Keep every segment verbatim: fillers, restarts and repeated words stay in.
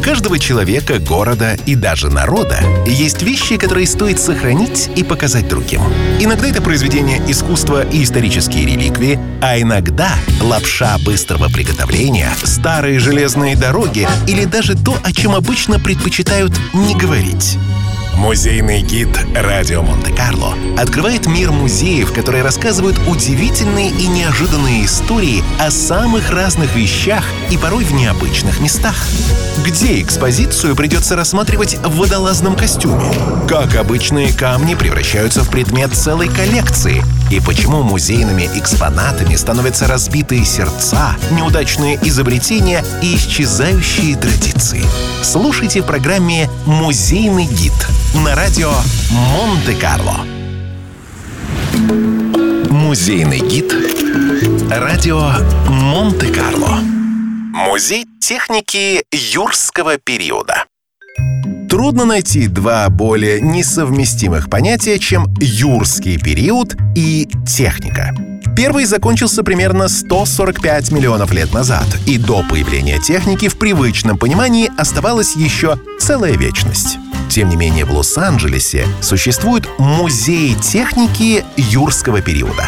каждого человека, города и даже народа есть вещи, которые стоит сохранить и показать другим. Иногда это произведения искусства и исторические реликвии, а иногда лапша быстрого приготовления, старые железные дороги или даже то, о чем обычно предпочитают не говорить. Музейный гид «Радио Монте-Карло» открывает мир музеев, которые рассказывают удивительные и неожиданные истории о самых разных вещах и порой в необычных местах. Где экспозицию придется рассматривать в водолазном костюме? Как обычные камни превращаются в предмет целой коллекции? И почему музейными экспонатами становятся разбитые сердца, неудачные изобретения и исчезающие традиции? Слушайте в программе «Музейный гид» на радио Монте-Карло. Музейный гид радио Монте-Карло. Музей техники юрского периода. Трудно найти два более несовместимых понятия, чем юрский период и техника. Первый закончился примерно сто сорок пять миллионов лет назад, и до появления техники в привычном понимании оставалась еще целая вечность. Тем не менее, в Лос-Анджелесе существует музей техники юрского периода.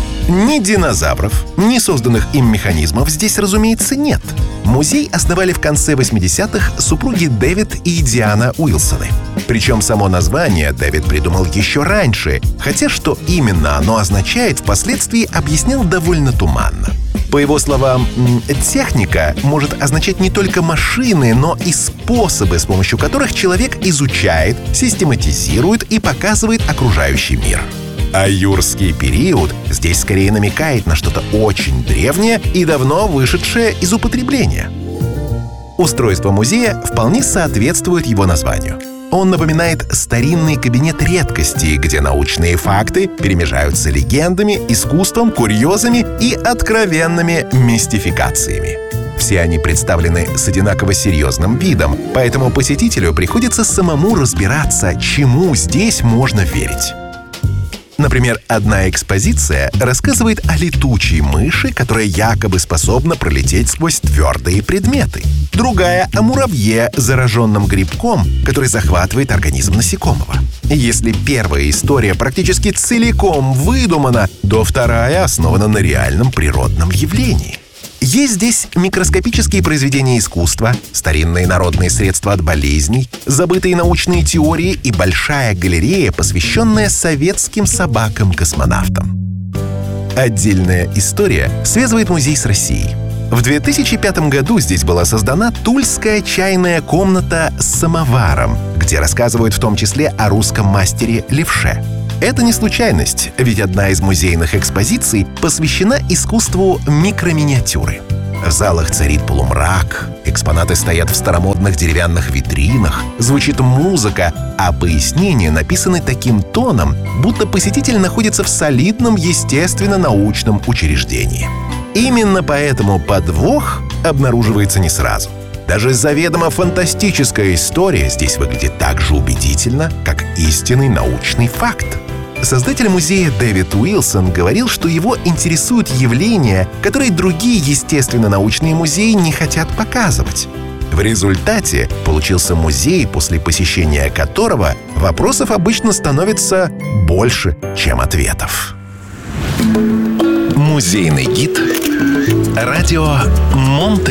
Ни динозавров, ни созданных им механизмов здесь, разумеется, нет. Музей основали в конце восьмидесятых супруги Дэвид и Диана Уилсоны. Причем само название Дэвид придумал еще раньше, хотя что именно оно означает, впоследствии объяснил довольно туманно. По его словам, техника может означать не только машины, но и способы, с помощью которых человек изучает, систематизирует и показывает окружающий мир. А юрский период здесь скорее намекает на что-то очень древнее и давно вышедшее из употребления. Устройство музея вполне соответствует его названию. Он напоминает старинный кабинет редкостей, где научные факты перемежаются легендами, искусством, курьезами и откровенными мистификациями. Все они представлены с одинаково серьезным видом, поэтому посетителю приходится самому разбираться, чему здесь можно верить. Например, одна экспозиция рассказывает о летучей мыши, которая якобы способна пролететь сквозь твердые предметы. Другая — о муравье, зараженном грибком, который захватывает организм насекомого. Если первая история практически целиком выдумана, то вторая основана на реальном природном явлении. Есть здесь микроскопические произведения искусства, старинные народные средства от болезней, забытые научные теории и большая галерея, посвященная советским собакам-космонавтам. Отдельная история связывает музей с Россией. В две тысячи пятом году здесь была создана Тульская чайная комната с самоваром, где рассказывают в том числе о русском мастере Левше. Это не случайность, ведь одна из музейных экспозиций посвящена искусству микроминиатюры. В залах царит полумрак, экспонаты стоят в старомодных деревянных витринах, звучит музыка, а пояснения написаны таким тоном, будто посетитель находится в солидном естественно-научном учреждении. Именно поэтому подвох обнаруживается не сразу. Даже заведомо фантастическая история здесь выглядит так же убедительно, как истинный научный факт. Создатель музея Дэвид Уилсон говорил, что его интересуют явления, которые другие естественно-научные музеи не хотят показывать. В результате получился музей, после посещения которого вопросов обычно становится больше, чем ответов. Музейный гид радио Монте